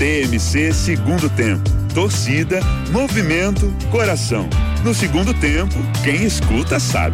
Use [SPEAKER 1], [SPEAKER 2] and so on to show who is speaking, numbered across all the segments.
[SPEAKER 1] TMC Segundo Tempo. Torcida, movimento, coração. No segundo tempo, quem escuta sabe.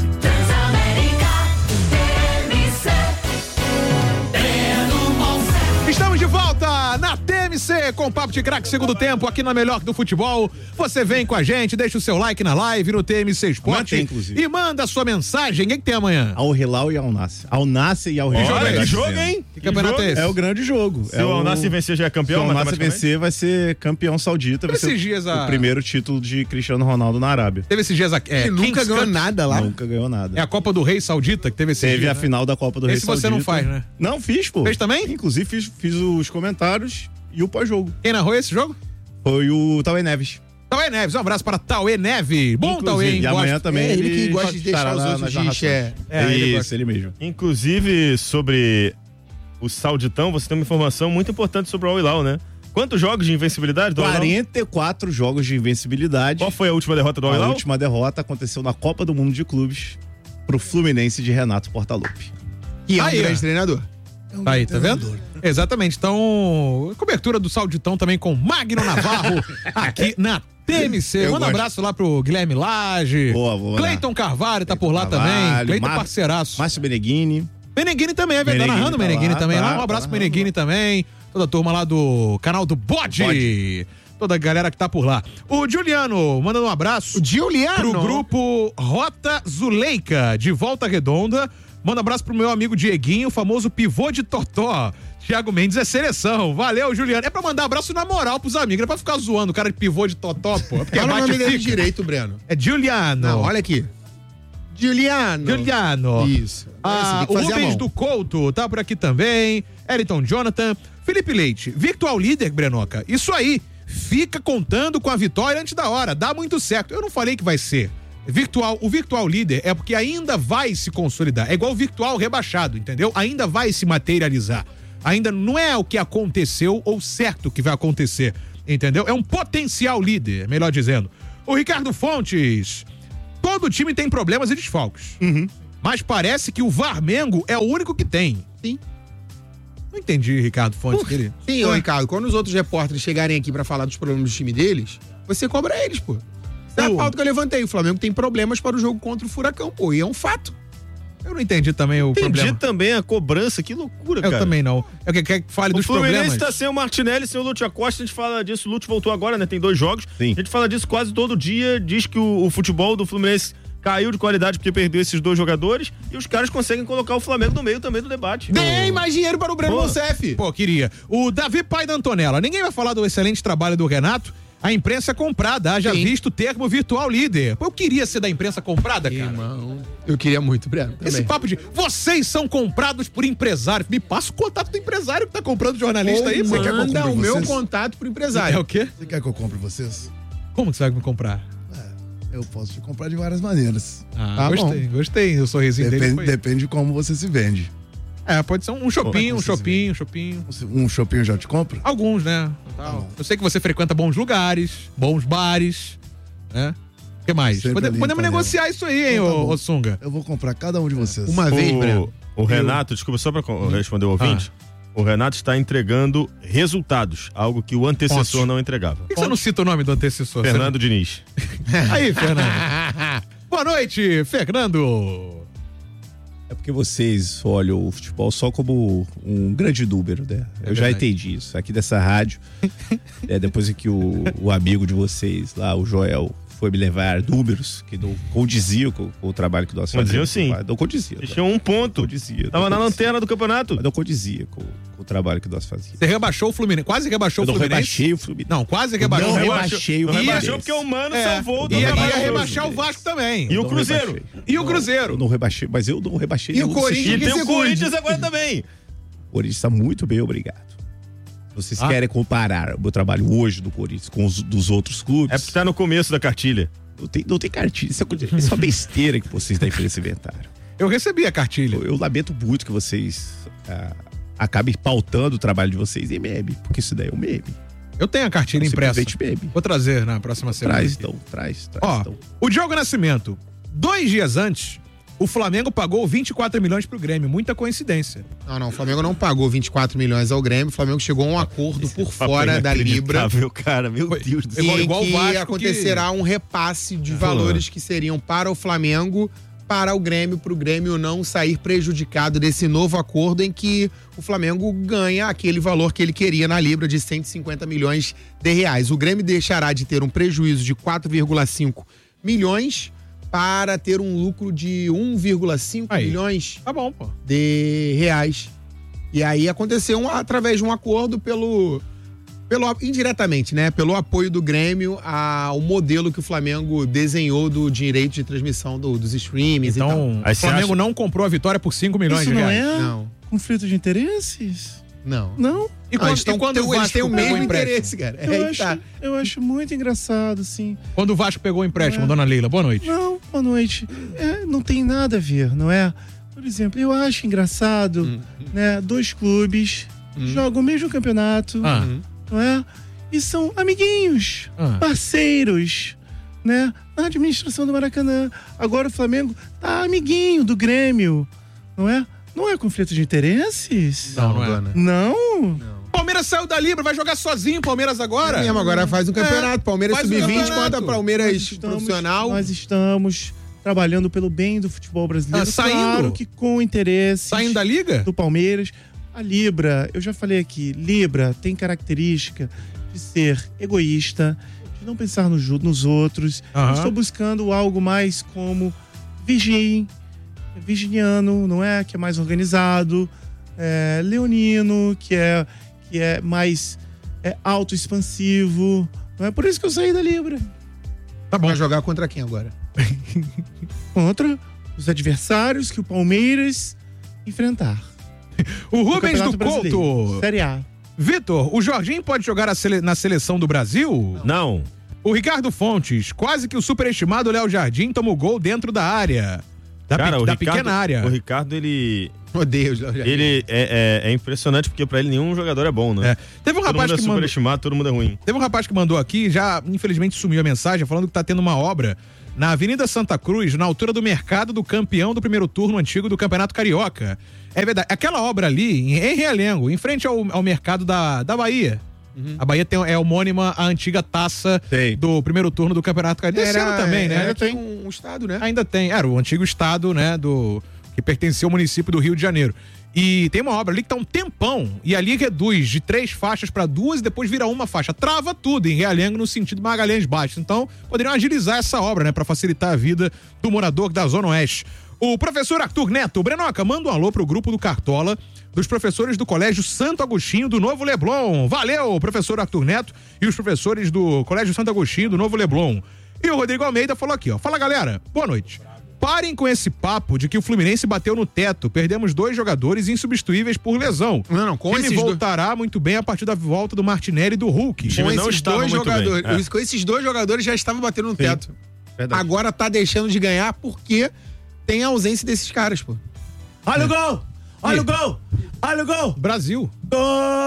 [SPEAKER 2] Estamos de volta na TMC com Papo de Craque Segundo Tempo, aqui na Melhor do Futebol. Você vem com a gente, deixa o seu like na live no TMC Esporte e manda a sua mensagem. O que tem amanhã?
[SPEAKER 3] Al Hilal e Al Nassr. Al Nassr e Al Hilal.
[SPEAKER 4] Olha, que jogo, hein?
[SPEAKER 2] Que campeonato é esse?
[SPEAKER 3] É o grande jogo.
[SPEAKER 4] Se o Al Nassr vencer, já é campeão?
[SPEAKER 3] Se o Al Nassr vencer, vai ser campeão saudita. Vai ser o primeiro título de Cristiano Ronaldo na Arábia.
[SPEAKER 2] Teve esses dias aqui.
[SPEAKER 5] Ele nunca ganhou nada lá.
[SPEAKER 3] Nunca ganhou nada.
[SPEAKER 2] É a Copa do Rei Saudita que teve esse
[SPEAKER 3] Teve a final da Copa do Rei Saudita.
[SPEAKER 2] Esse você não faz, né?
[SPEAKER 3] Não, fiz, pô.
[SPEAKER 2] Fez também?
[SPEAKER 3] Inclusive, fiz os comentários e o pós-jogo.
[SPEAKER 2] Quem narrou esse jogo?
[SPEAKER 3] Foi o Tauê Neves.
[SPEAKER 2] Tauê Neves, um abraço para Tauê Neves. Bom, Tauê, hein?
[SPEAKER 3] E amanhã também
[SPEAKER 5] ele que gosta de deixar os outros
[SPEAKER 3] isso, ele mesmo.
[SPEAKER 4] Inclusive, sobre o Sauditão, você tem uma informação muito importante sobre o Al Hilal, né? Quantos jogos de invencibilidade do Al Hilal?
[SPEAKER 3] 44 jogos de invencibilidade.
[SPEAKER 4] Qual foi a última derrota do Al Hilal?
[SPEAKER 3] A última derrota aconteceu na Copa do Mundo de Clubes pro Fluminense de Renato Portaluppi.
[SPEAKER 5] Que é um grande treinador.
[SPEAKER 2] Tá aí, tá vendo? Exatamente. Então, cobertura do Sauditão também com Magno Navarro aqui na TMC. Manda um abraço lá pro Guilherme Lage.
[SPEAKER 3] Boa.
[SPEAKER 2] Cleiton Carvalho tá por lá também. Cleiton parceiraço.
[SPEAKER 3] Márcio Meneghini.
[SPEAKER 2] Meneghini também, é verdade. Narrando o Meneghini também. Um abraço pro Meneghini também. Toda a turma lá do canal do Bode. Toda a galera que tá por lá. O Juliano, mandando um abraço.
[SPEAKER 5] O Juliano?
[SPEAKER 2] Pro grupo Rota Zuleika, de Volta Redonda. Manda um abraço pro meu amigo Dieguinho, o famoso pivô de Totó. Thiago Mendes é seleção. Valeu, Juliano. É pra mandar abraço na moral pros amigos. Não é pra ficar zoando o cara de pivô de Totó, pô. Porque
[SPEAKER 5] fala o nome dele direito, Breno.
[SPEAKER 2] É Juliano.
[SPEAKER 5] Não, olha aqui. Juliano. Isso.
[SPEAKER 2] O Rubens do Couto tá por aqui também. Eriton Jonathan. Felipe Leite. Virtual líder, Brenoca. Isso aí. Fica contando com a vitória antes da hora. Dá muito certo. Eu não falei que vai ser. O virtual líder é porque ainda vai se consolidar. É igual o virtual rebaixado, entendeu? Ainda vai se materializar. Ainda não é o que aconteceu ou certo que vai acontecer, entendeu? É um potencial líder, melhor dizendo. O Ricardo Fontes, todo time tem problemas e desfalques. Mas parece que o Varmengo é o único que tem.
[SPEAKER 5] Sim.
[SPEAKER 2] Não entendi, Ricardo Fontes.
[SPEAKER 5] Sim, Ricardo, quando os outros repórteres chegarem aqui pra falar dos problemas do time deles, você cobra eles, pô. É a pauta que eu levantei. O Flamengo tem problemas para o jogo contra o Furacão, pô. E é um fato.
[SPEAKER 2] Eu não entendi também o problema.
[SPEAKER 4] Entendi também a cobrança. Que loucura, cara.
[SPEAKER 2] Eu também não. Eu quero que fale dos problemas. O
[SPEAKER 4] Fluminense tá sem o Martinelli, sem o Lúcio Acosta. A gente fala disso. O Lúcio voltou agora, né? Tem 2 jogos.
[SPEAKER 3] Sim.
[SPEAKER 4] A gente fala disso quase todo dia. Diz que o futebol do Fluminense caiu de qualidade porque perdeu esses 2 jogadores. E os caras conseguem colocar o Flamengo no meio também do debate.
[SPEAKER 5] Deem mais dinheiro para o Breno Monsef.
[SPEAKER 2] Pô, queria. O Davi Pai da Antonella. Ninguém vai falar do excelente trabalho do Renato. A imprensa comprada, haja visto o termo virtual líder. Pô, eu queria ser da imprensa comprada, cara.
[SPEAKER 5] Irmão, eu queria muito, Breno.
[SPEAKER 2] Esse papo de vocês são comprados por empresário. Me passa o contato do empresário que tá comprando jornalista aí.
[SPEAKER 5] Você quer que eu compre o meu contato pro empresário.
[SPEAKER 2] É o quê?
[SPEAKER 6] Você quer que eu compre vocês?
[SPEAKER 2] Como que você vai me comprar?
[SPEAKER 6] Eu posso te comprar de várias maneiras.
[SPEAKER 2] Gostei. O sorrisinho dele foi...
[SPEAKER 6] Depende de como você se vende.
[SPEAKER 2] Pode ser um shopping.
[SPEAKER 6] Um shopping eu já te compro?
[SPEAKER 2] Alguns, né? Eu sei que você frequenta bons lugares, bons bares, né? O que mais? Podemos negociar isso aí, hein, ô Sunga?
[SPEAKER 6] Eu vou comprar cada um de vocês.
[SPEAKER 5] Uma vez, Breno.
[SPEAKER 4] O Renato, desculpa, só pra responder o ouvinte. O Renato está entregando resultados, algo que o antecessor não entregava.
[SPEAKER 2] Por que você não cita o nome do antecessor?
[SPEAKER 4] Fernando Diniz.
[SPEAKER 2] Aí, Fernando. Boa noite, Fernando.
[SPEAKER 3] É porque vocês olham o futebol só como um grande número, né? Eu já entendi isso. Aqui dessa rádio, depois que o amigo de vocês lá, o Joel, foi me levar números que não condiziam com o trabalho que nós fazíamos.
[SPEAKER 4] Sim.
[SPEAKER 3] Não condizia.
[SPEAKER 4] Tinha 1 ponto. Tava na lanterna do campeonato.
[SPEAKER 3] Mas não condizia com o trabalho que nós fazíamos.
[SPEAKER 2] Você rebaixou o Fluminense, quase rebaixou o Fluminense.
[SPEAKER 3] Eu rebaixei o Fluminense.
[SPEAKER 2] Não, quase rebaixou.
[SPEAKER 3] Não rebaixei o Fluminense.
[SPEAKER 4] Rebaixou porque o Mano salvou o
[SPEAKER 2] ia rebaixar o Vasco também.
[SPEAKER 4] E o Cruzeiro.
[SPEAKER 2] E o Cruzeiro.
[SPEAKER 3] Eu não rebaixei, mas eu não rebaixei.
[SPEAKER 5] E o Corinthians.
[SPEAKER 4] E tem o Corinthians agora também.
[SPEAKER 3] O Corinthians está muito bem, obrigado. Vocês querem comparar o meu trabalho hoje do Corinthians com os dos outros clubes?
[SPEAKER 4] É porque tá no começo da cartilha.
[SPEAKER 3] Não tem cartilha. Isso é uma besteira que vocês da imprensa inventaram.
[SPEAKER 2] Eu recebi a cartilha.
[SPEAKER 3] Eu lamento muito que vocês acabem pautando o trabalho de vocês em meme, porque isso daí é um meme.
[SPEAKER 2] Eu tenho a cartilha impressa.
[SPEAKER 3] Meme.
[SPEAKER 2] Vou trazer na próxima semana.
[SPEAKER 3] Traz.
[SPEAKER 2] O Diogo Nascimento, 2 dias antes, O Flamengo pagou 24 milhões pro Grêmio. Muita coincidência.
[SPEAKER 5] Não, o Flamengo não pagou 24 milhões ao Grêmio. O Flamengo chegou a um acordo por fora da Libra.
[SPEAKER 4] Cara, meu Deus do céu.
[SPEAKER 2] Igual o Vasco,
[SPEAKER 5] acontecerá um repasse de valores que seriam para o Flamengo, para o Grêmio, para o Grêmio não sair prejudicado desse novo acordo em que o Flamengo ganha aquele valor que ele queria na Libra de 150 milhões de reais. O Grêmio deixará de ter um prejuízo de 4,5 milhões para ter um lucro de 1,5 milhões de reais. E aí aconteceu através de um acordo indiretamente, né? Pelo apoio do Grêmio ao modelo que o Flamengo desenhou do direito de transmissão dos streamings
[SPEAKER 2] então,
[SPEAKER 5] e tal.
[SPEAKER 2] O Flamengo não comprou a vitória por 5 milhões de reais.
[SPEAKER 5] Não.
[SPEAKER 6] Conflito de interesses?
[SPEAKER 5] Não.
[SPEAKER 2] E quando o
[SPEAKER 5] eles têm o mesmo interesse,
[SPEAKER 2] empréstimo?
[SPEAKER 5] cara.
[SPEAKER 6] Eu acho muito engraçado, assim.
[SPEAKER 2] Quando o Vasco pegou o empréstimo, dona Leila, boa noite.
[SPEAKER 6] Não, boa noite. Não tem nada a ver, não é? Por exemplo, eu acho engraçado, né? 2 clubes jogam o mesmo campeonato, não é? E são amiguinhos, parceiros, né? Na administração do Maracanã. Agora o Flamengo tá amiguinho do Grêmio, não é? Não é conflito de interesses?
[SPEAKER 2] Não é.
[SPEAKER 6] Não?
[SPEAKER 2] Palmeiras saiu da Libra, vai jogar sozinho, Palmeiras agora?
[SPEAKER 5] Agora faz um campeonato. Palmeiras Sub-20 contra Palmeiras profissional.
[SPEAKER 6] Nós estamos trabalhando pelo bem do futebol brasileiro. Claro que com interesse.
[SPEAKER 2] Saindo da Liga?
[SPEAKER 6] Do Palmeiras. A Libra, eu já falei aqui, Libra tem característica de ser egoísta, de não pensar nos outros. Estou buscando algo mais como virginiano, não é? Que é mais organizado, leonino, que é mais autoexpansivo. Não é por isso que eu saí da Libra.
[SPEAKER 5] Tá bom. Vai jogar contra quem agora?
[SPEAKER 6] Contra os adversários que o Palmeiras enfrentar.
[SPEAKER 2] O Rubens do Couto.
[SPEAKER 6] Série A.
[SPEAKER 2] Vitor, o Jorginho pode jogar na seleção do Brasil?
[SPEAKER 4] Não.
[SPEAKER 2] O Ricardo Fontes, quase que o superestimado Léo Jardim toma o gol dentro da área. Da pequena área.
[SPEAKER 4] O Ricardo, ele...
[SPEAKER 5] Odeio o Léo Jardim.
[SPEAKER 4] Ele é impressionante, porque pra ele nenhum jogador é bom, né?
[SPEAKER 2] Teve um rapaz que
[SPEAKER 4] superestimado, todo mundo é ruim.
[SPEAKER 2] Teve um rapaz que mandou aqui, já infelizmente sumiu a mensagem, falando que tá tendo uma obra na Avenida Santa Cruz, na altura do mercado do campeão do primeiro turno antigo do Campeonato Carioca. É verdade. Aquela obra ali, em Realengo, em frente ao mercado da Bahia. A Bahia é homônima à antiga taça do primeiro turno do Campeonato Carioca. Desse ano também, né?
[SPEAKER 5] Ainda tem um estado, né?
[SPEAKER 2] Ainda tem. Era o antigo estado, né? Que pertencia ao município do Rio de Janeiro. E tem uma obra ali que tá um tempão. E ali reduz de 3 faixas para 2 e depois vira uma faixa. Trava tudo em Realengo no sentido Magalhães Baixo. Então, poderiam agilizar essa obra, né? Para facilitar a vida do morador da Zona Oeste. O professor Arthur Neto, Brenoca, manda um alô pro grupo do Cartola, dos professores do Colégio Santo Agostinho do Novo Leblon. Valeu, professor Arthur Neto e os professores do Colégio Santo Agostinho do Novo Leblon. E o Rodrigo Almeida falou aqui, ó. Fala, galera. Boa noite. Parem com esse papo de que o Fluminense bateu no teto. Perdemos 2 jogadores insubstituíveis por lesão.
[SPEAKER 5] Com
[SPEAKER 2] ele voltará muito bem a partir da volta do Martinelli e do Hulk.
[SPEAKER 5] Com esses 2 jogadores. Com esses 2 jogadores já estava batendo no teto. Verdade. Agora tá deixando de ganhar porque tem a ausência desses caras, pô.
[SPEAKER 6] Olha o gol! Olha o gol! Olha o gol!
[SPEAKER 2] Brasil.
[SPEAKER 6] Gol!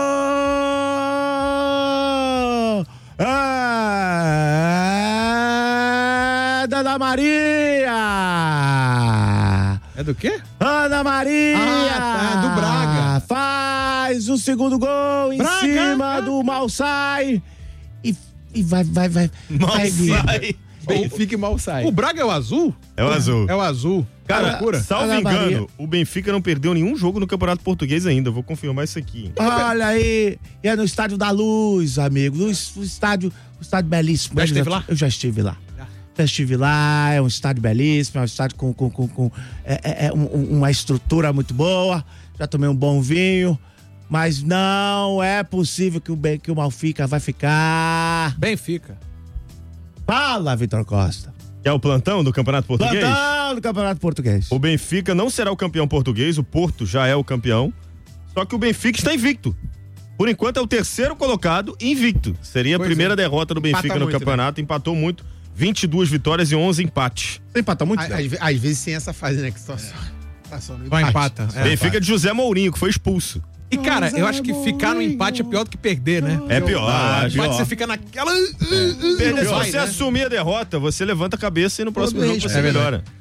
[SPEAKER 6] Ana Maria!
[SPEAKER 2] É do quê?
[SPEAKER 6] Ana Maria!
[SPEAKER 2] Do Braga.
[SPEAKER 6] Faz o segundo gol em cima do Malsai e vai.
[SPEAKER 4] Malsai.
[SPEAKER 5] Benfica e Malsai.
[SPEAKER 2] O Braga é o azul?
[SPEAKER 4] É o azul.
[SPEAKER 2] É o azul.
[SPEAKER 4] Cara, salvo engano, o Benfica não perdeu nenhum jogo no Campeonato Português ainda. Vou confirmar isso aqui.
[SPEAKER 6] Olha aí, é no Estádio da Luz, amigo. O estádio belíssimo.
[SPEAKER 2] Já esteve lá?
[SPEAKER 6] Eu já estive lá. Já estive lá, é um estádio belíssimo, é um estádio com uma estrutura muito boa. Já tomei um bom vinho. Mas não é possível que o Benfica vai ficar.
[SPEAKER 2] Benfica.
[SPEAKER 6] Fala, Vitor Costa.
[SPEAKER 4] É o plantão do Campeonato Português?
[SPEAKER 6] Plantão do Campeonato Português.
[SPEAKER 4] O Benfica não será o campeão português, o Porto já é o campeão. Só que o Benfica está invicto. Por enquanto é o 3º colocado invicto. Seria a primeira derrota do Benfica no campeonato, né? Empatou muito. 22 vitórias e 11 empates.
[SPEAKER 6] Você empata muito?
[SPEAKER 5] Às vezes tem essa fase, né? Que só no
[SPEAKER 2] empate. Empata.
[SPEAKER 4] Benfica de José Mourinho, que foi expulso.
[SPEAKER 2] E, cara, eu acho que ficar no empate é pior do que perder, né?
[SPEAKER 4] É pior.
[SPEAKER 2] Empate você fica naquela...
[SPEAKER 4] Perder, se você assumir a derrota, você levanta a cabeça e no próximo jogo você melhora.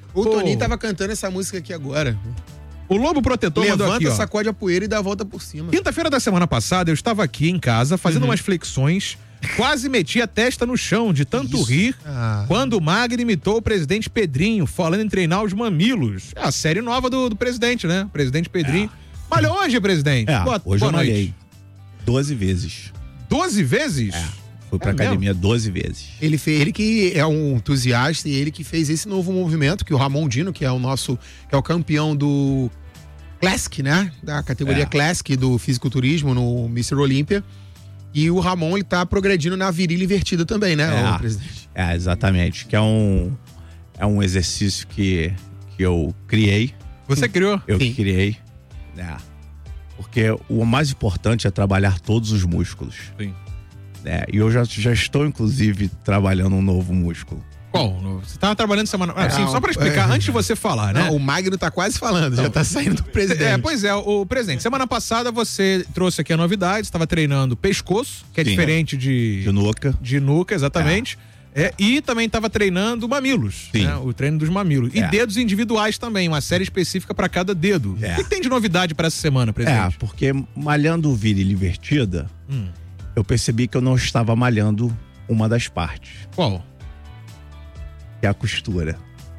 [SPEAKER 5] O Toninho tava cantando essa música aqui agora.
[SPEAKER 2] O Lobo Protetor mandou aqui, ó.
[SPEAKER 5] Sacode a poeira e dá a volta por cima.
[SPEAKER 2] Quinta-feira da semana passada, eu estava aqui em casa fazendo umas flexões, quase meti a testa no chão de tanto rir quando o Magno imitou o presidente Pedrinho falando em treinar os mamilos. É a série nova do presidente, né? O presidente Pedrinho. Malhou hoje, presidente?
[SPEAKER 3] Hoje eu malhei 12 vezes.
[SPEAKER 2] 12 vezes?
[SPEAKER 3] Fui pra academia 12 vezes.
[SPEAKER 5] Ele que é um entusiasta e ele que fez esse novo movimento, que o Ramon Dino, que é o campeão do Classic, né? Da categoria Classic do fisiculturismo no Mr. Olímpia. E o Ramon, ele tá progredindo na virilha invertida também, né, presidente?
[SPEAKER 3] Exatamente. Que é um exercício que eu criei.
[SPEAKER 2] Você criou?
[SPEAKER 3] Eu criei. Porque o mais importante é trabalhar todos os músculos.
[SPEAKER 2] Sim.
[SPEAKER 3] E eu já estou, inclusive, trabalhando um novo músculo.
[SPEAKER 2] Qual? Você tava trabalhando semana... só pra explicar, antes de você falar, né?
[SPEAKER 5] Não, o Magno tá quase falando, já tá saindo do presidente.
[SPEAKER 2] Pois é, o presidente. Semana passada você trouxe aqui a novidade, estava treinando pescoço, que é diferente de
[SPEAKER 3] nuca.
[SPEAKER 2] De nuca, exatamente. E também estava treinando mamilos, né? O treino dos mamilos. E dedos individuais também, uma série específica para cada dedo. O que tem de novidade para essa semana, presidente?
[SPEAKER 3] Porque malhando virilha invertida, eu percebi que eu não estava malhando uma das partes.
[SPEAKER 2] Qual?
[SPEAKER 3] Que é a costura.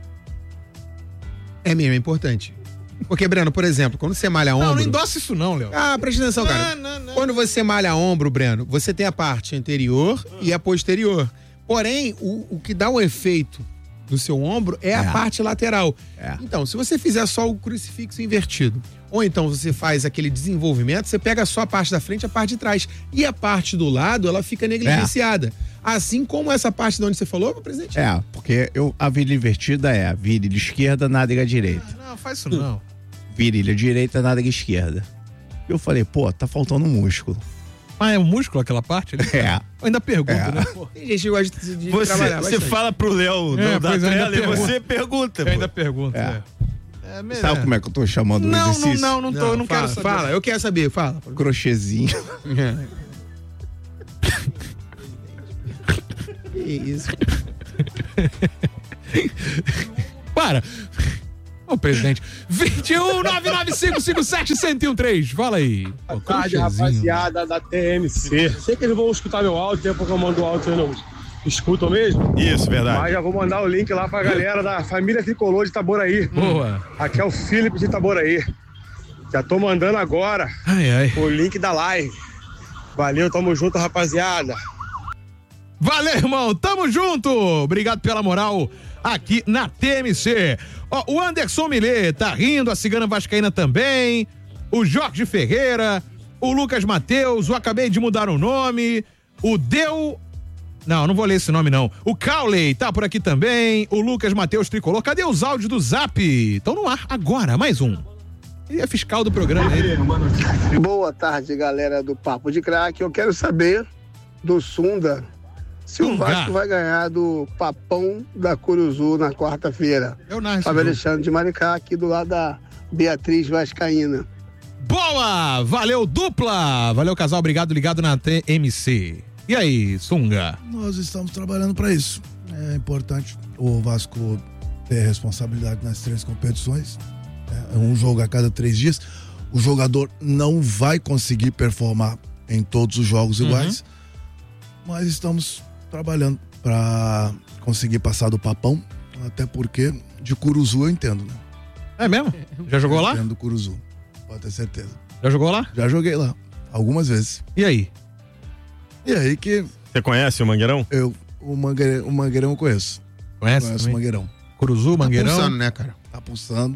[SPEAKER 5] É mesmo, é importante. Porque, Breno, por exemplo, quando você malha ombro...
[SPEAKER 2] Não endossa isso não, Léo.
[SPEAKER 5] Presta atenção, cara. Não. Quando você malha ombro, Breno, você tem a parte anterior e a posterior. Porém, o que dá um efeito no seu ombro é a parte lateral. Então, se você fizer só o crucifixo invertido, ou então você faz aquele desenvolvimento, você pega só a parte da frente e a parte de trás. E a parte do lado, ela fica negligenciada. Assim como essa parte de onde você falou, presidente?
[SPEAKER 3] Porque a virilha invertida é a virilha esquerda, nádega direita.
[SPEAKER 2] Não, faz isso não.
[SPEAKER 3] Virilha direita, nádega esquerda. Eu falei, tá faltando músculo.
[SPEAKER 2] É um músculo aquela parte? Eu ainda pergunto, né?
[SPEAKER 5] Tem gente que gosta de trabalhar.
[SPEAKER 4] Você fala pro Léo não dar trela e você pergunta.
[SPEAKER 2] Eu ainda pergunto,
[SPEAKER 3] Sabe como é que eu tô chamando o exercício?
[SPEAKER 2] Não quero saber.
[SPEAKER 5] Fala, eu quero saber, fala.
[SPEAKER 3] Crochêzinho.
[SPEAKER 5] Que isso?
[SPEAKER 2] Para! Ô, presidente. 21-995-57-1013. Fala aí.
[SPEAKER 7] Boa tarde, rapaziada da TMC. Sei que eles vão escutar meu áudio, tempo que eu mando o áudio, não escutam mesmo?
[SPEAKER 4] Isso, verdade.
[SPEAKER 7] Mas já vou mandar o link lá pra galera da família Tricolor de Itaboraí.
[SPEAKER 2] Boa.
[SPEAKER 7] Aqui é o Felipe de Itaboraí. Já tô mandando agora o link da live. Valeu, tamo junto, rapaziada.
[SPEAKER 2] Valeu, irmão. Tamo junto. Obrigado pela moral aqui na TMC. O Anderson Millet tá rindo, a Cigana Vascaína também, o Jorge Ferreira, o Lucas Mateus, acabei de mudar o nome, o não vou ler esse nome não, o Cowley tá por aqui também, o Lucas Mateus Tricolor. Cadê os áudios do Zap? Estão no ar agora, mais um. Ele é fiscal do programa.
[SPEAKER 8] Boa tarde, galera do Papo de Craque. Eu quero saber do Sunda se o Vasco vai ganhar do Papão da Curuzu na quarta-feira. Fábio Alexandre de Maricá, aqui do lado da Beatriz Vascaína.
[SPEAKER 2] Boa! Valeu, dupla! Valeu, casal. Obrigado, ligado na TMC. E aí, Sunga?
[SPEAKER 9] Nós estamos trabalhando para isso. É importante o Vasco ter responsabilidade nas 3 competições. É um jogo a cada 3 dias. O jogador não vai conseguir performar em todos os jogos iguais, mas estamos trabalhando para conseguir passar do Papão, até porque de Curuzu eu entendo, né?
[SPEAKER 2] É mesmo? Já jogou lá?
[SPEAKER 9] Entendo do Curuzu, pode ter certeza.
[SPEAKER 2] Já jogou lá?
[SPEAKER 9] Já joguei lá, algumas vezes.
[SPEAKER 2] E aí?
[SPEAKER 9] E aí que...
[SPEAKER 4] Você conhece o Mangueirão?
[SPEAKER 9] O Mangueirão eu conheço.
[SPEAKER 2] Conhece
[SPEAKER 9] o Mangueirão.
[SPEAKER 2] Curuzu, Mangueirão?
[SPEAKER 5] Tá pulsando, né, cara?
[SPEAKER 9] Tá pulsando.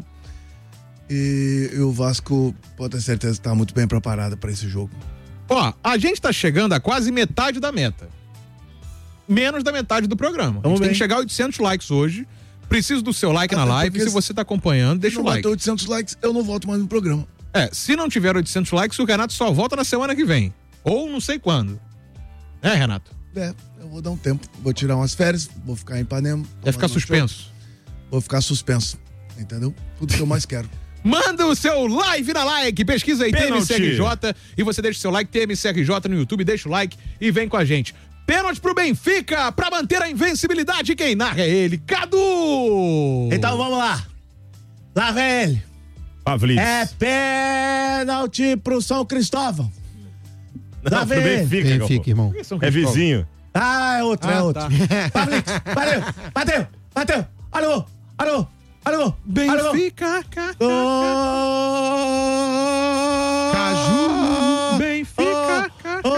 [SPEAKER 9] E o Vasco pode ter certeza que tá muito bem preparado para esse jogo.
[SPEAKER 2] A gente tá chegando a quase metade da meta. Menos da metade do programa. A gente tem que chegar a 800 likes hoje. Preciso do seu like na live. Se você tá acompanhando, deixa o like. Se não bater
[SPEAKER 9] 800 likes, eu não volto mais no programa.
[SPEAKER 2] Se não tiver 800 likes, o Renato só volta na semana que vem. Ou não sei quando. Renato?
[SPEAKER 9] Eu vou dar um tempo. Vou tirar umas férias, vou ficar em Ipanema.
[SPEAKER 2] Vai ficar suspenso?
[SPEAKER 9] Vou ficar suspenso. Entendeu? Tudo que eu mais quero.
[SPEAKER 2] Manda o seu live na like, pesquisa aí TMCRJ e você deixa o seu like TMCRJ no YouTube, deixa o like e vem com a gente. Pênalti pro Benfica pra manter a invencibilidade. Quem narra é ele, Cadu!
[SPEAKER 6] Então vamos lá. Lá vem ele.
[SPEAKER 4] Pavlidis.
[SPEAKER 6] É pênalti pro São Cristóvão.
[SPEAKER 4] Lá vem ele.
[SPEAKER 5] Benfica, irmão.
[SPEAKER 4] É vizinho.
[SPEAKER 6] Ah, é outro, é outro. Tá. Pavlidis, bateu. Alô.
[SPEAKER 2] Benfica,
[SPEAKER 6] Caju.
[SPEAKER 2] Benfica,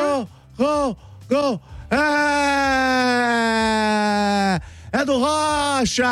[SPEAKER 6] Gol. É do Rocha.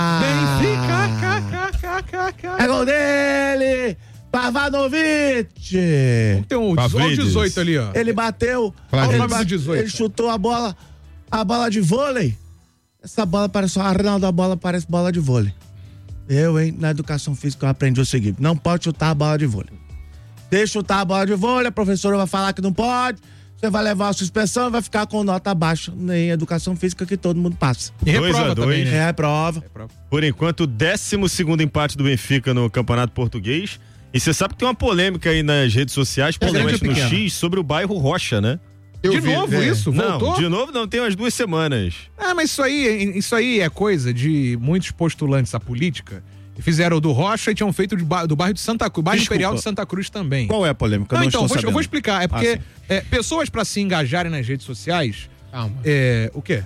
[SPEAKER 2] Benfica,
[SPEAKER 6] É gol dele. Pavanovic.
[SPEAKER 2] Tem um 18 ali, ó.
[SPEAKER 6] Ele bateu. Ele chutou a bola de vôlei. Essa bola parece a arena da bola, parece bola de vôlei. Na educação física eu aprendi o seguinte: não pode chutar a bola de vôlei. Deixa chutar a bola de vôlei, a professora vai falar que não pode. Você vai levar a suspensão e vai ficar com nota baixa em educação física que todo mundo passa.
[SPEAKER 2] E reprova também, né?
[SPEAKER 6] Reprova.
[SPEAKER 4] Por enquanto, o 12º empate do Benfica no Campeonato Português. E você sabe que tem uma polêmica aí nas redes sociais, principalmente no X, sobre o bairro Rocha, né?
[SPEAKER 2] De novo isso? Voltou?
[SPEAKER 4] Não, de novo não, tem umas 2 semanas.
[SPEAKER 2] Mas isso aí é coisa de muitos postulantes à política. Fizeram do Rocha e tinham feito do bairro de Santa Cruz, bairro Imperial de Santa Cruz também.
[SPEAKER 3] Qual é a polêmica?
[SPEAKER 2] Eu vou explicar. É porque pessoas para se engajarem nas redes sociais...
[SPEAKER 5] Calma.
[SPEAKER 2] O quê?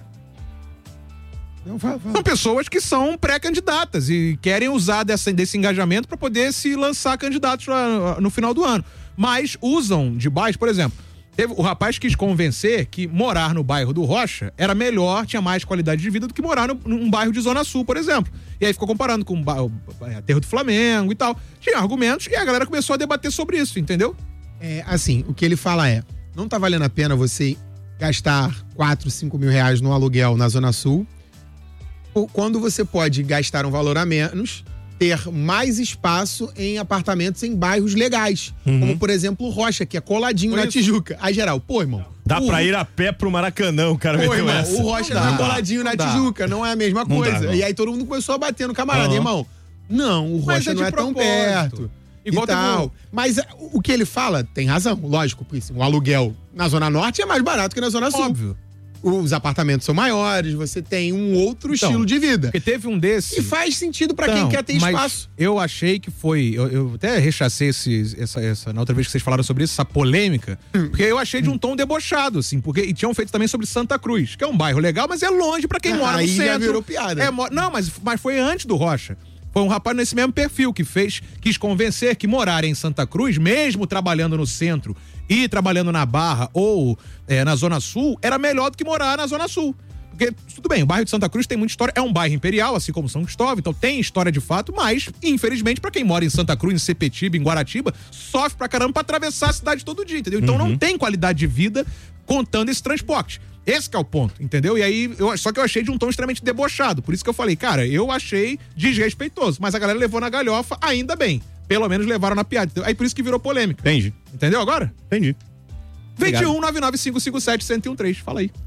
[SPEAKER 5] Não, fala.
[SPEAKER 2] São pessoas que são pré-candidatas e querem usar desse engajamento para poder se lançar candidatos no final do ano. Mas usam de bairros, por exemplo... O rapaz quis convencer que morar no bairro do Rocha era melhor, tinha mais qualidade de vida do que morar num bairro de Zona Sul, por exemplo. E aí ficou comparando com o aterro do Flamengo e tal. Tinha argumentos e a galera começou a debater sobre isso, entendeu?
[SPEAKER 5] Assim, o que ele fala não tá valendo a pena você gastar 4, 5 mil reais no aluguel na Zona Sul, quando você pode gastar um valor a menos, ter mais espaço em apartamentos em bairros legais. Como, por exemplo, o Rocha, que é coladinho na Tijuca. Aí, geral, irmão...
[SPEAKER 4] Dá pra ir a pé pro Maracanã, o cara meteu
[SPEAKER 5] irmão,
[SPEAKER 4] essa.
[SPEAKER 5] O Rocha tá coladinho na Tijuca, não é a mesma coisa. E aí todo mundo começou a bater no camarada. Irmão, não, o Rocha não é tão perto. Igual tal. Mas o que ele fala tem razão, lógico. Porque um aluguel na Zona Norte é mais barato que na Zona Sul.
[SPEAKER 2] Óbvio.
[SPEAKER 5] Os apartamentos são maiores, você tem um outro estilo de vida.
[SPEAKER 2] Porque teve um desses...
[SPEAKER 5] E faz sentido pra quem quer ter espaço.
[SPEAKER 2] Eu achei que foi... Eu até rechacei na outra vez que vocês falaram sobre isso, essa polêmica, porque eu achei de um tom debochado, assim, e tinham feito também sobre Santa Cruz, que é um bairro legal, mas é longe pra quem mora no centro. Aí
[SPEAKER 5] já virou piada.
[SPEAKER 2] Não, mas foi antes do Rocha. Foi um rapaz nesse mesmo perfil que quis convencer que morar em Santa Cruz, mesmo trabalhando no centro e trabalhando na Barra ou na Zona Sul, era melhor do que morar na Zona Sul. Porque, tudo bem, o bairro de Santa Cruz tem muita história, é um bairro imperial, assim como São Cristóvão, então tem história de fato, mas, infelizmente, pra quem mora em Santa Cruz, em Sepetiba, em Guaratiba, sofre pra caramba pra atravessar a cidade todo dia, entendeu? Então não tem qualidade de vida contando esse transporte. Esse que é o ponto, entendeu? E aí, só que eu achei de um tom extremamente debochado. Por isso que eu falei, cara, eu achei desrespeitoso. Mas a galera levou na galhofa, ainda bem. Pelo menos levaram na piada. Aí por isso que virou polêmica.
[SPEAKER 3] Entendi.
[SPEAKER 2] Entendeu agora?
[SPEAKER 3] Entendi.
[SPEAKER 2] 21 99557 1013. Fala aí.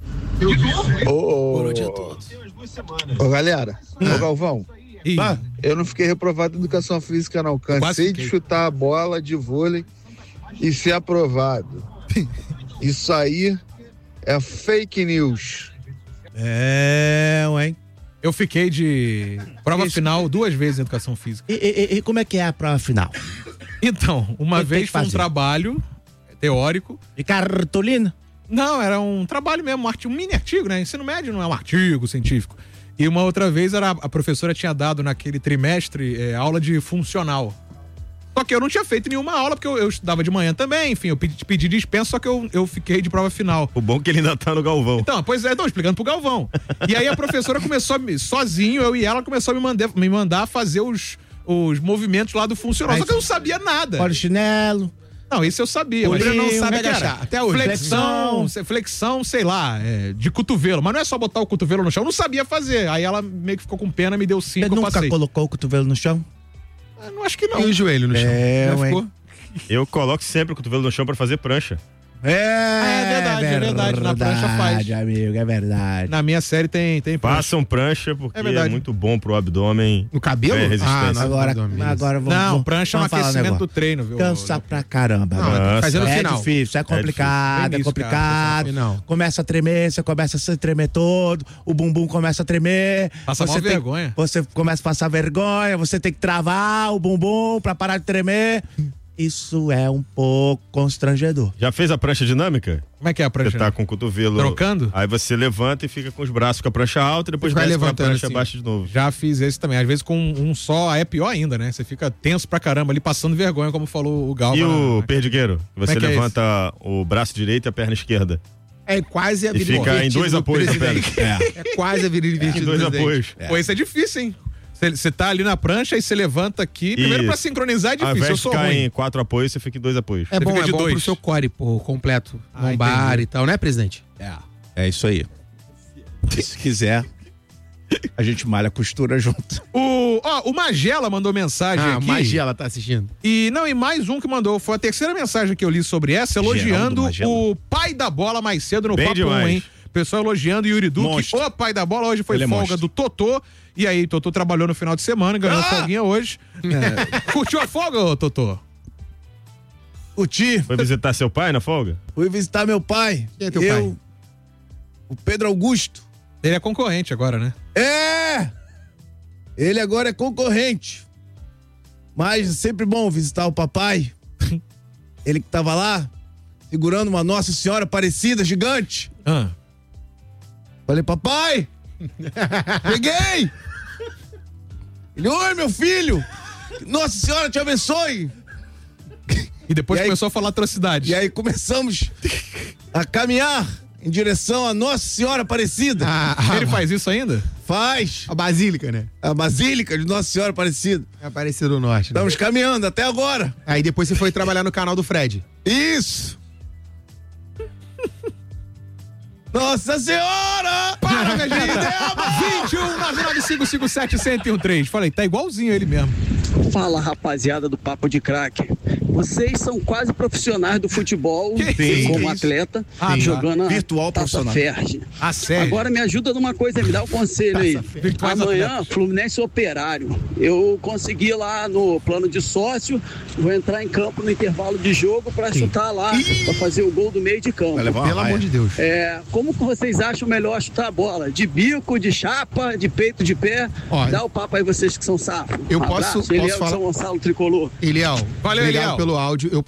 [SPEAKER 8] Boa noite a todos. Ô, galera. Ô, Galvão. Eu não fiquei reprovado em educação física, não. Cansei de chutar a bola de vôlei e ser aprovado. Isso aí é fake news.
[SPEAKER 6] Ué.
[SPEAKER 2] Eu fiquei de prova final 2 vezes em educação física.
[SPEAKER 6] E como é que é a prova final?
[SPEAKER 2] Então, uma vez foi um trabalho teórico.
[SPEAKER 6] De cartolina?
[SPEAKER 2] Não, era um trabalho mesmo, um mini artigo, né? Ensino médio não é um artigo científico. E uma outra vez a professora tinha dado naquele trimestre aula de funcional. Só que eu não tinha feito nenhuma aula, porque eu estudava de manhã também, enfim, eu pedi dispensa, só que eu fiquei de prova final.
[SPEAKER 4] O bom é que ele ainda tá no Galvão.
[SPEAKER 2] Então, pois é, tô explicando pro Galvão. E aí a professora começou, sozinho, eu e ela, começou a me mandar fazer os movimentos lá do funcional. Só que eu não sabia nada.
[SPEAKER 6] Polichinelo.
[SPEAKER 2] Não, isso eu sabia.
[SPEAKER 5] O André não sabe agachar, até hoje.
[SPEAKER 2] Flexão, sei lá, de cotovelo. Mas não é só botar o cotovelo no chão, eu não sabia fazer. Aí ela meio que ficou com pena, me deu 5,
[SPEAKER 6] eu passei. Você nunca colocou o cotovelo no chão?
[SPEAKER 2] Eu não acho que não.
[SPEAKER 5] E o joelho no chão?
[SPEAKER 4] Eu coloco sempre o cotovelo no chão pra fazer prancha.
[SPEAKER 2] É verdade. Na prancha faz.
[SPEAKER 3] Amigo, é verdade.
[SPEAKER 2] Na minha série tem prancha.
[SPEAKER 4] Façam prancha, porque é muito bom pro abdômen.
[SPEAKER 5] No cabelo?
[SPEAKER 4] Resistência.
[SPEAKER 3] Agora vamos.
[SPEAKER 2] Não, prancha é um aquecimento do treino, viu?
[SPEAKER 3] Cansa pra caramba.
[SPEAKER 5] Não, fazer no final.
[SPEAKER 3] Difícil, é complicado, é complicado. Começa a tremer, você começa a se tremer todo, o bumbum começa a tremer.
[SPEAKER 2] Passa mal vergonha.
[SPEAKER 3] Você começa a passar vergonha, você tem que travar o bumbum pra parar de tremer. Isso é um pouco constrangedor.
[SPEAKER 4] Já fez a prancha dinâmica?
[SPEAKER 2] Como é que é a prancha?
[SPEAKER 4] Você tá com o cotovelo
[SPEAKER 2] trocando?
[SPEAKER 4] Aí você levanta e fica com os braços com a prancha alta e depois vai levantando a prancha
[SPEAKER 2] assim.
[SPEAKER 4] abaixo de novo.
[SPEAKER 2] Já fiz esse também. Às vezes com um só é pior ainda, né? Você fica tenso pra caramba ali, passando vergonha, como falou o Galva.
[SPEAKER 4] E o perdigueiro? Você levanta
[SPEAKER 2] é
[SPEAKER 4] o braço direito e a perna esquerda.
[SPEAKER 5] É quase a virilha.
[SPEAKER 4] E fica em 2 apoios na perna.
[SPEAKER 5] É quase a virilha invertida.
[SPEAKER 4] Em 2 apoios.
[SPEAKER 2] Pô, isso é difícil, hein? Você tá ali na prancha e você levanta aqui. Primeiro pra sincronizar é difícil.
[SPEAKER 4] Ao invés de ficar em 4 apoios, você fica em 2 apoios.
[SPEAKER 5] É bom pro seu core, pô, completo. Lombar e tal, né, presidente?
[SPEAKER 3] É isso aí. Se quiser, a gente malha a costura junto.
[SPEAKER 2] O Magela mandou mensagem aqui.
[SPEAKER 5] O Magela tá assistindo.
[SPEAKER 2] E mais um que mandou. Foi a terceira mensagem que eu li sobre essa, elogiando o pai da bola mais cedo no Papo 1, hein? Pessoal elogiando o Yuri Duque, o pai da bola. Hoje foi folga do Totô. E aí, Totô trabalhou no final de semana, ganhou folguinha hoje. Curtiu a folga, ô Totô?
[SPEAKER 3] Curti.
[SPEAKER 4] Foi visitar seu pai na folga?
[SPEAKER 3] Fui visitar meu pai.
[SPEAKER 5] Quem é teu pai?
[SPEAKER 3] O Pedro Augusto.
[SPEAKER 2] Ele é concorrente agora, né?
[SPEAKER 3] Ele agora é concorrente. Mas é sempre bom visitar o papai. Ele que tava lá, segurando uma Nossa Senhora Aparecida gigante. Falei, papai! Peguei! Ele, oi, meu filho! Nossa Senhora te abençoe!
[SPEAKER 2] E depois começou a falar atrocidade.
[SPEAKER 3] E aí começamos a caminhar em direção à Nossa Senhora Aparecida.
[SPEAKER 2] Ele faz isso ainda?
[SPEAKER 3] Faz.
[SPEAKER 5] A Basílica, né?
[SPEAKER 3] A Basílica de Nossa Senhora Aparecida.
[SPEAKER 5] É Aparecida do Norte, né?
[SPEAKER 3] Estamos caminhando até agora.
[SPEAKER 5] Aí depois você foi trabalhar no canal do Fred.
[SPEAKER 3] Isso! Nossa Senhora!
[SPEAKER 2] Para, minha gente! 21-99557-1013. Falei, tá igualzinho ele mesmo.
[SPEAKER 10] Fala, rapaziada do Papo de Craque. Vocês são quase profissionais do futebol, como atleta, jogando a
[SPEAKER 3] virtual
[SPEAKER 10] Taça Ferg.
[SPEAKER 2] Sério?
[SPEAKER 10] Agora me ajuda numa coisa, me dá um conselho aí. Amanhã, Fluminense Operário. Eu consegui lá no plano de sócio, vou entrar em campo no intervalo de jogo pra chutar lá, pra fazer o gol do meio de campo.
[SPEAKER 5] Pelo amor de Deus.
[SPEAKER 10] Como que vocês acham melhor chutar a bola? De bico, de chapa, de peito, de pé? Dá o papo aí, vocês que são safos.
[SPEAKER 5] Eu posso
[SPEAKER 10] Eliel,
[SPEAKER 5] falar?
[SPEAKER 10] São Gonçalo Tricolor.
[SPEAKER 5] Eliel,
[SPEAKER 2] valeu,
[SPEAKER 5] obrigado
[SPEAKER 2] Eliel.
[SPEAKER 5] pelo áudio. Eu